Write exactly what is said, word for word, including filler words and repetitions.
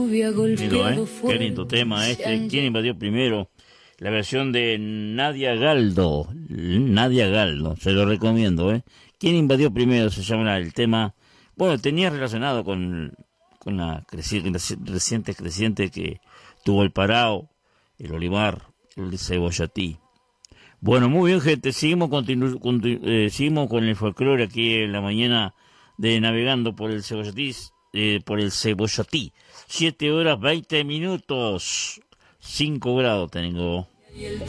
Lindo, ¿eh? Qué lindo tema este. ¿Quién invadió primero? La versión de Nadia Galdo. Nadia Galdo, se lo recomiendo, ¿eh? ¿Quién invadió primero? Se llama el tema. Bueno, tenía relacionado con, con la creci- reciente creciente que tuvo el Parao, el Olivar, el Cebollatí. Bueno, muy bien, gente. Seguimos, continu- continu- eh, seguimos con el folclore aquí en la mañana de Navegando por el Cebollatí. Eh, por el Cebollatí. Siete horas veinte minutos. Cinco grados tengo.